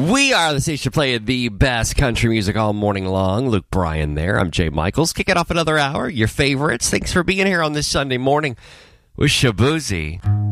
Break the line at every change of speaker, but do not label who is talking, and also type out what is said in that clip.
We are the station playing the best country music all morning long. Luke Bryan there. I'm Jay Michaels. Kicking off another hour. Your favorites. Thanks for being here on this Sunday morning with Shaboozey.